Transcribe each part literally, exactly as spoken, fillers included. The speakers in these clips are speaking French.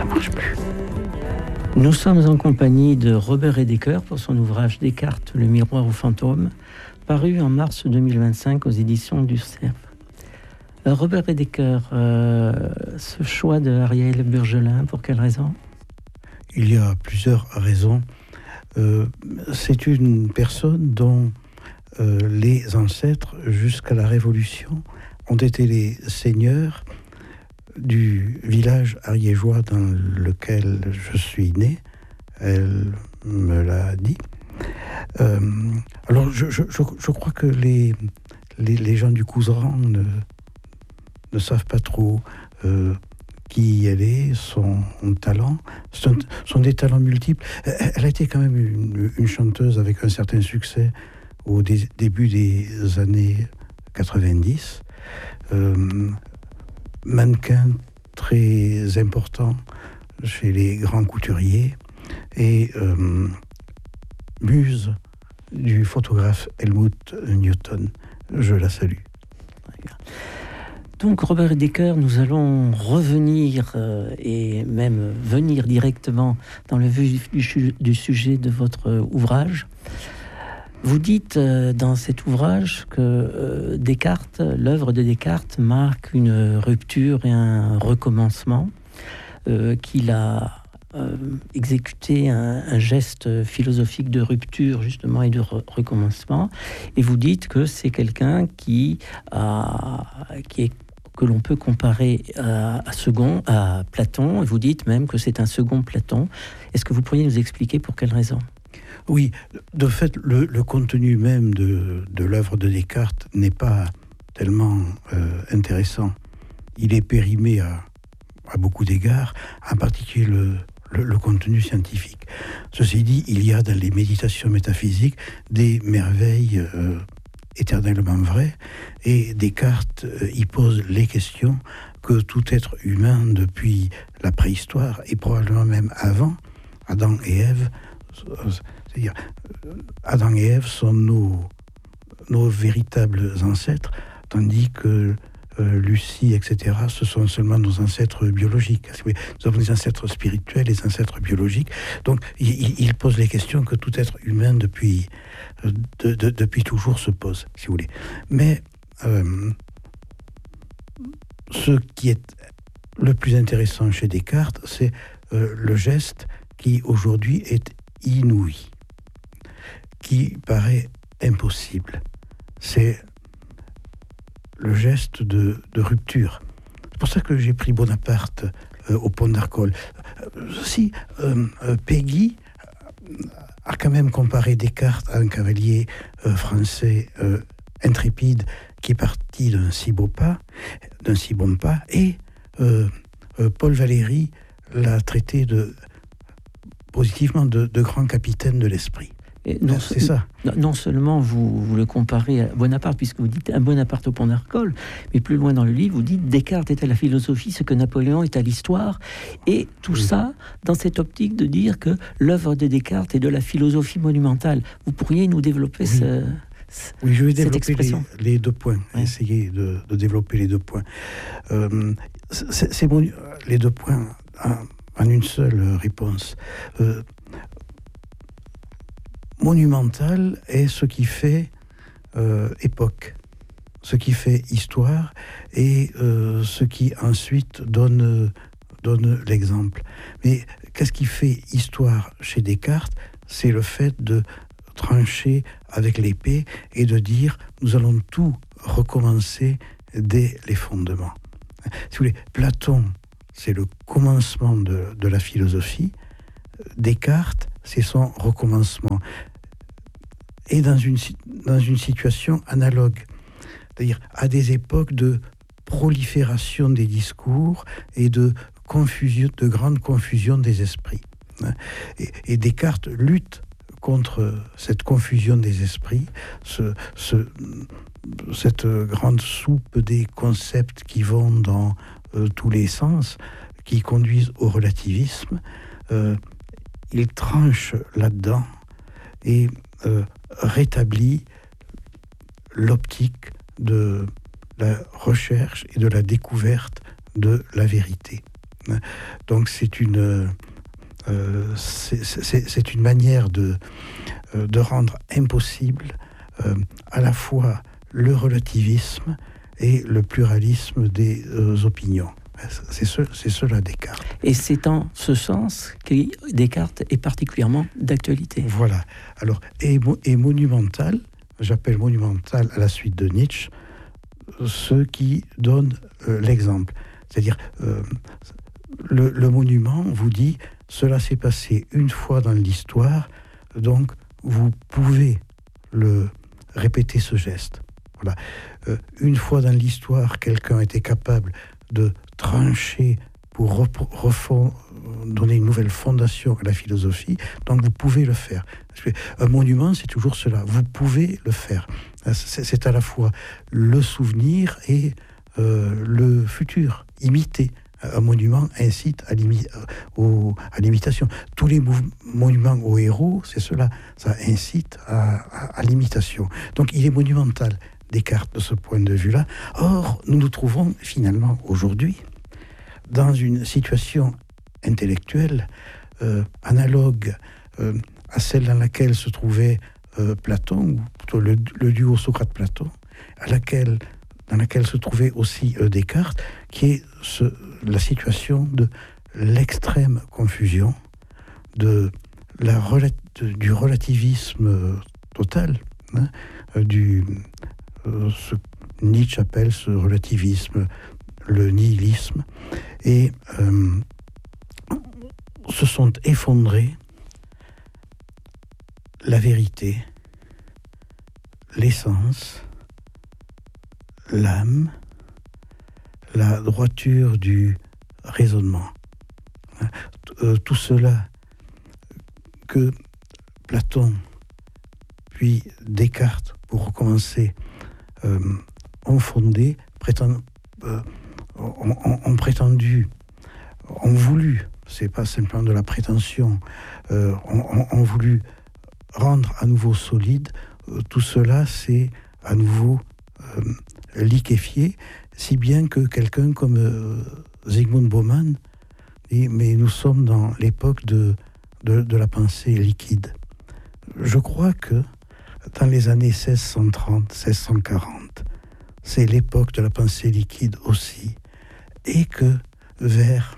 ça marche plus. Nous sommes en compagnie de Robert Edeker pour son ouvrage Descartes, le miroir au fantôme, paru en mars deux mille vingt-cinq aux éditions du Cerf. Euh, Robert Edeker, euh, ce choix de Ariel Burgelin, pour quelle raison ? Il y a plusieurs raisons. Euh, c'est une personne dont euh, les ancêtres, jusqu'à la Révolution, ont été les seigneurs du village ariégeois dans lequel je suis né. Elle me l'a dit. Euh, alors, je, je, je, je crois que les, les, les gens du Couserans ne, ne savent pas trop euh, qui elle est, son, son talent. Son, sont des talents multiples. Elle, elle a été quand même une, une chanteuse avec un certain succès au dé, début des années quatre-vingt-dix. Euh, mannequin très important chez les grands couturiers et euh, muse du photographe Helmut Newton. Je la salue. Donc Robert Edeker, nous allons revenir euh, et même venir directement dans le vif du, du sujet de votre ouvrage. Vous dites euh, dans cet ouvrage que euh, Descartes, l'œuvre de Descartes marque une rupture et un recommencement, euh, qu'il a euh, exécuté un, un geste philosophique de rupture justement et de re- recommencement. Et vous dites que c'est quelqu'un qui, a, qui est, que l'on peut comparer à, à, second, à Platon, et vous dites même que c'est un second Platon. Est-ce que vous pourriez nous expliquer pour quelle raison ? Oui, de fait, le, le contenu même de, de l'œuvre de Descartes n'est pas tellement euh, intéressant. Il est périmé à, à beaucoup d'égards, en particulier le, le, le contenu scientifique. Ceci dit, il y a dans les méditations métaphysiques des merveilles euh, éternellement vraies, et Descartes euh, y pose les questions que tout être humain depuis la préhistoire, et probablement même avant, Adam et Ève, c'est-à-dire, Adam et Ève sont nos, nos véritables ancêtres, tandis que euh, Lucie, et cetera, ce sont seulement nos ancêtres biologiques. Nous avons des ancêtres spirituels, des ancêtres biologiques. Donc, il, il pose les questions que tout être humain, depuis, de, de, depuis toujours, se pose, si vous voulez. Mais euh, ce qui est le plus intéressant chez Descartes, c'est euh, le geste qui, aujourd'hui, est inouï, qui paraît impossible. C'est le geste de, de rupture. C'est pour ça que j'ai pris Bonaparte euh, au pont d'Arcole. Euh, si euh, euh, Peggy a quand même comparé Descartes à un cavalier euh, français euh, intrépide qui est parti d'un si beau pas, d'un si bon pas, et euh, euh, Paul Valéry l'a traité de positivement de, de grand capitaine de l'esprit. Et non, c'est ça. Non seulement vous, vous le comparez à Bonaparte, puisque vous dites un Bonaparte au pont d'Arcole, mais plus loin dans le livre, vous dites Descartes est à la philosophie ce que Napoléon est à l'histoire, et tout oui. ça dans cette optique de dire que l'œuvre de Descartes est de la philosophie monumentale. Vous pourriez nous développer oui. ce, ce, oui, je vais développer les, les les deux points, oui. essayer de, de développer les deux points. Euh, c'est, c'est bon, les deux points en, en une seule réponse. Euh, Monumental est ce qui fait euh, époque, ce qui fait histoire et euh, ce qui ensuite donne, donne l'exemple. Mais qu'est-ce qui fait histoire chez Descartes ? C'est le fait de trancher avec l'épée et de dire nous allons tout recommencer dès les fondements. Si vous voulez, Platon, c'est le commencement de, de la philosophie. Descartes, c'est son recommencement. Et dans une, dans une situation analogue, c'est-à-dire à des époques de prolifération des discours et de confusion, de grande confusion des esprits. Et, et Descartes lutte contre cette confusion des esprits, ce, ce, cette grande soupe des concepts qui vont dans euh, tous les sens, qui conduisent au relativisme. Euh, il tranche là-dedans et euh, rétablit l'optique de la recherche et de la découverte de la vérité. Donc c'est une, euh, c'est, c'est, c'est une manière de, euh, de rendre impossible euh, à la fois le relativisme et le pluralisme des euh, opinions. C'est, ce, c'est cela Descartes. Et c'est en ce sens que Descartes est particulièrement d'actualité. Voilà. Alors, et, et monumental, j'appelle monumental à la suite de Nietzsche, ceux qui donnent euh, l'exemple. C'est-à-dire, euh, le, le monument vous dit, cela s'est passé une fois dans l'histoire, donc vous pouvez le répéter ce geste. Voilà. Euh, une fois dans l'histoire, quelqu'un était capable de trancher pour rep- refond, donner une nouvelle fondation à la philosophie, donc vous pouvez le faire. Un monument, c'est toujours cela, vous pouvez le faire. C'est, c'est à la fois le souvenir et euh, le futur, imiter. Un monument incite à, l'imi- au, à l'imitation. Tous les mou- monuments aux héros, c'est cela, ça incite à, à, à l'imitation. Donc il est monumental, Descartes, de ce point de vue-là. Or, nous nous trouvons finalement aujourd'hui dans une situation intellectuelle euh, analogue euh, à celle dans laquelle se trouvait euh, Platon, ou plutôt le, le duo Socrate-Platon, à laquelle, dans laquelle se trouvait aussi euh, Descartes, qui est ce, la situation de l'extrême confusion, de la rela- de, du relativisme total, hein, du, euh, ce que Nietzsche appelle ce relativisme, le nihilisme, et euh, se sont effondrés la vérité, l'essence, l'âme, la droiture du raisonnement. Euh, tout cela que Platon, puis Descartes, pour recommencer, euh, ont fondé, prétend, euh, ont, ont, ont prétendu, ont voulu, c'est pas simplement de la prétention, euh, ont, ont, ont voulu rendre à nouveau solide, euh, tout cela c'est à nouveau euh, liquéfié, si bien que quelqu'un comme euh, Zygmunt Bauman dit, mais nous sommes dans l'époque de, de, de la pensée liquide. Je crois que dans les années seize cent trente, seize cent quarante, c'est l'époque de la pensée liquide aussi, et que vers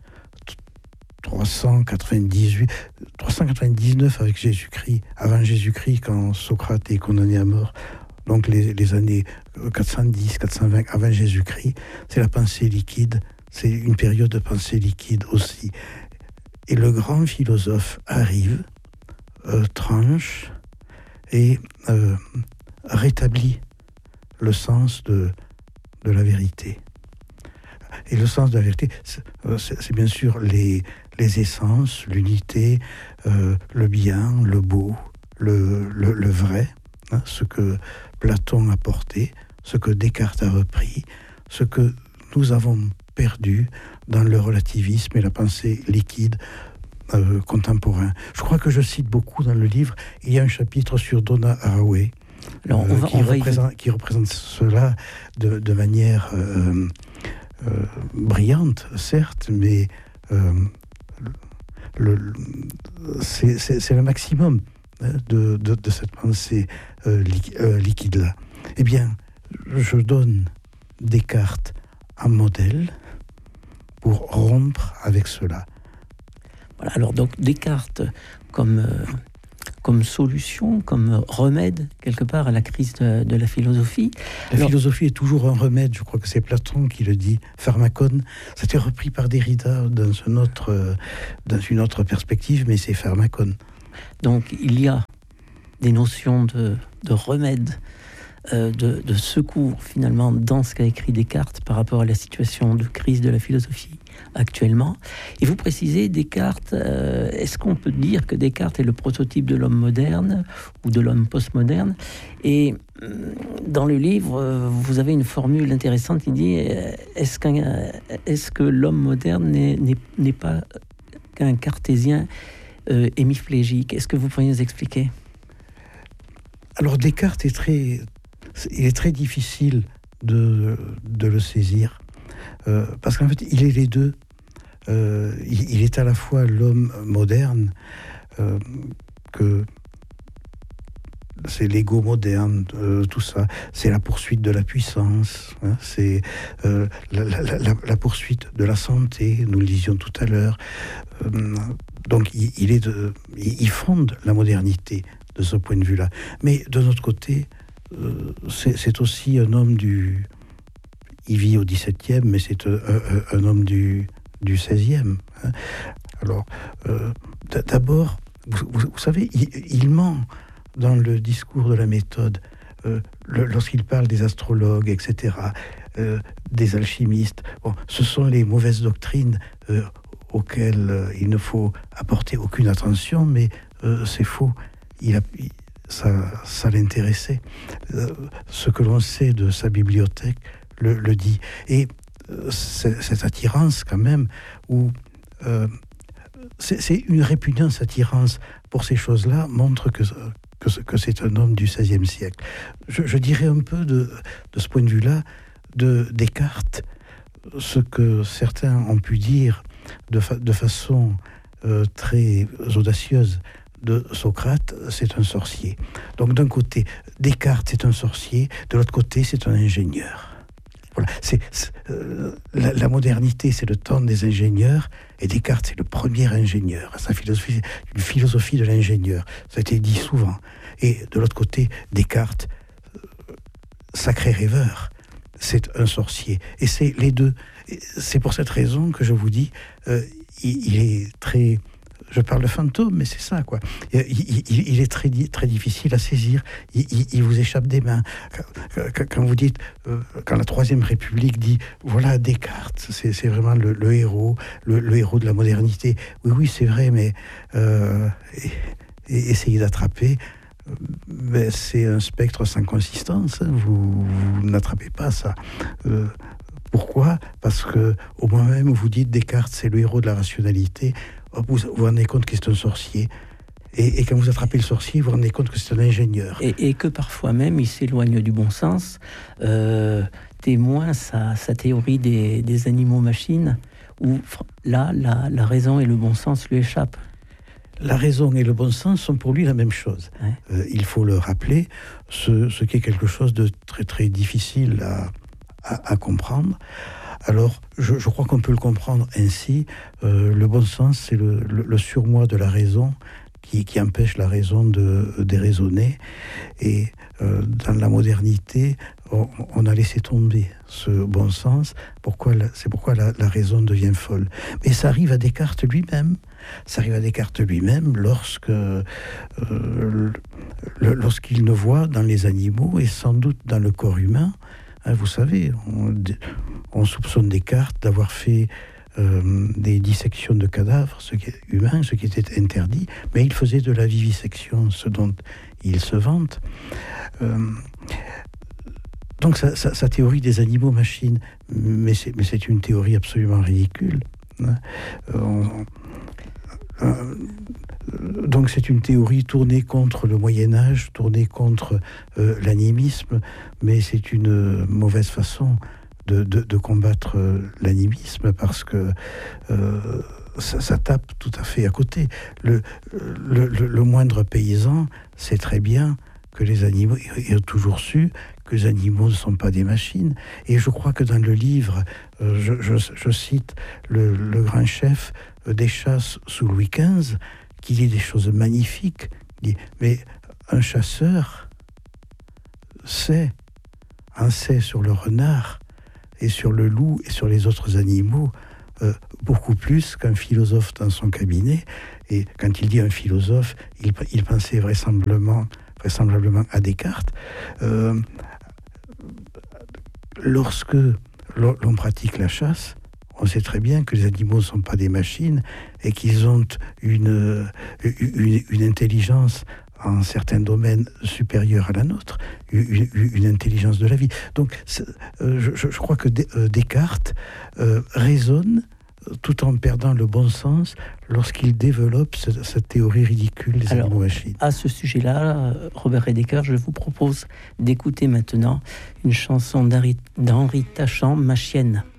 trois cent quatre-vingt-dix-huit, trois cent quatre-vingt-dix-neuf avec Jésus-Christ, avant Jésus-Christ, quand Socrate est condamné à mort, donc les, les années quatre cent dix, quatre cent vingt avant Jésus-Christ, c'est la pensée liquide, c'est une période de pensée liquide aussi. Et le grand philosophe arrive, euh, tranche et euh, rétablit le sens de, de la vérité. Et le sens de la vérité, c'est, c'est, c'est bien sûr les, les essences, l'unité, euh, le bien, le beau, le, le, le vrai, hein, ce que Platon a porté, ce que Descartes a repris, ce que nous avons perdu dans le relativisme et la pensée liquide euh, contemporain. Je crois que je cite beaucoup dans le livre, il y a un chapitre sur Donna Haraway, Alors, on va, euh, qui, on va représente, y... qui représente cela de, de manière euh, euh, brillante, certes, mais euh, le, le, c'est, c'est, c'est le maximum de, de, de cette pensée euh, li, euh, liquide-là. Eh bien, je donne Descartes un modèle pour rompre avec cela. Voilà, alors donc Descartes comme... Euh... comme solution, comme remède, quelque part, à la crise de, de la philosophie. La Alors, philosophie est toujours un remède, je crois que c'est Platon qui le dit, pharmacone. C'était repris par Derrida dans une autre, dans une autre perspective, mais c'est pharmacone. Donc, il y a des notions de, de remède, euh, de, de secours, finalement, dans ce qu'a écrit Descartes par rapport à la situation de crise de la philosophie actuellement. Et vous précisez, Descartes, euh, est-ce qu'on peut dire que Descartes est le prototype de l'homme moderne ou de l'homme postmoderne? Et euh, dans le livre, euh, vous avez une formule intéressante qui dit euh, est-ce, qu'un, euh, est-ce que l'homme moderne n'est, n'est, n'est pas qu'un cartésien euh, hémiplégique? Est-ce que vous pourriez nous expliquer? Alors Descartes est très, il est très difficile de, de le saisir. Euh, parce qu'en fait, il est les deux. euh, il, il est à la fois l'homme moderne, euh, que c'est l'ego moderne, euh, tout ça, c'est la poursuite de la puissance, hein, c'est euh, la, la, la, la poursuite de la santé, nous le disions tout à l'heure. Euh, donc il, il, est de, il fonde la modernité de ce point de vue-là. Mais de notre côté, euh, c'est, c'est aussi un homme du... Il vit au dix-septième, mais c'est un, un, un homme du, du seizième. Hein. Alors, euh, d'abord, vous, vous, vous savez, il, il ment dans le discours de la méthode, euh, le, lorsqu'il parle des astrologues, et cetera, euh, des alchimistes. Bon, ce sont les mauvaises doctrines euh, auxquelles euh, il ne faut apporter aucune attention, mais euh, c'est faux. Il a, il, ça, ça l'intéressait. Euh, ce que l'on sait de sa bibliothèque le, le dit. Et euh, cette attirance, quand même, où euh, c'est, c'est une répugnance attirance pour ces choses-là, montre que, que, que c'est un homme du seizième siècle. Je, je dirais un peu de, de ce point de vue-là, de Descartes, ce que certains ont pu dire de, fa, de façon euh, très audacieuse de Socrate, c'est un sorcier. Donc d'un côté, Descartes, c'est un sorcier, de l'autre côté, c'est un ingénieur. Voilà. C'est, c'est, euh, la, la modernité, c'est le temps des ingénieurs, et Descartes, c'est le premier ingénieur. Sa philosophie, c'est une philosophie de l'ingénieur. Ça a été dit souvent. Et de l'autre côté, Descartes, euh, sacré rêveur, c'est un sorcier. Et c'est les deux. Et c'est pour cette raison que je vous dis, euh, il, il est très... Je parle de fantôme, mais c'est ça, quoi. Il, il, il est très, très difficile à saisir. Il, il, il vous échappe des mains. Quand, quand vous dites, euh, quand la Troisième République dit, voilà Descartes, c'est, c'est vraiment le, le héros, le, le héros de la modernité. Oui, oui, c'est vrai, mais euh, et, et essayez d'attraper. Mais c'est un spectre sans consistance. Hein. Vous, vous n'attrapez pas ça. Euh, pourquoi ? Parce que au moment même où vous dites Descartes, c'est le héros de la rationalité. Vous vous rendez compte que c'est un sorcier. Et, et quand vous attrapez le sorcier, vous vous rendez compte que c'est un ingénieur. Et, et que parfois même, il s'éloigne du bon sens, euh, témoin sa, sa théorie des, des animaux-machines, où là, la, la raison et le bon sens lui échappent. La raison et le bon sens sont pour lui la même chose. Ouais. Euh, il faut le rappeler, ce, ce qui est quelque chose de très très difficile à, à, à comprendre. Alors, je, je crois qu'on peut le comprendre ainsi. Euh, le bon sens, c'est le, le, le surmoi de la raison qui, qui empêche la raison de, de déraisonner. Et euh, dans la modernité, on, on a laissé tomber ce bon sens. Pourquoi la, c'est pourquoi la, la raison devient folle. Mais ça arrive à Descartes lui-même. Ça arrive à Descartes lui-même lorsque, euh, le, lorsqu'il ne voit dans les animaux et sans doute dans le corps humain. Hein, vous savez, on, on soupçonne Descartes d'avoir fait euh, des dissections de cadavres, ce qui est humain, ce qui était interdit, mais il faisait de la vivisection, ce dont il se vante. Euh, donc sa, sa, sa théorie des animaux-machines, mais c'est, mais c'est une théorie absolument ridicule. Hein. Euh, on, euh, donc c'est une théorie tournée contre le Moyen-Âge, tournée contre euh, l'animisme, mais c'est une euh, mauvaise façon de, de, de combattre euh, l'animisme parce que euh, ça, ça tape tout à fait à côté. Le, le, le, le moindre paysan sait très bien que les animaux, il a toujours su que les animaux ne sont pas des machines. Et je crois que dans le livre, euh, je, je, je cite le, le grand chef des chasses sous Louis quinze, qui dit des choses magnifiques. Il dit, mais un chasseur sait, en sait sur le renard et sur le loup et sur les autres animaux euh, beaucoup plus qu'un philosophe dans son cabinet. Et quand il dit un philosophe, il, il pensait vraisemblablement, vraisemblablement à Descartes. Euh, lorsque l'on pratique la chasse, on sait très bien que les animaux ne sont pas des machines et qu'ils ont une, une, une intelligence en certains domaines supérieure à la nôtre, une, une intelligence de la vie. Donc, euh, je, je crois que Descartes euh, raisonne tout en perdant le bon sens lorsqu'il développe cette, cette théorie ridicule des animaux-machines. À ce sujet-là, Robert Redeker, je vous propose d'écouter maintenant une chanson d'Henri, d'Henri Tachant, Ma chienne.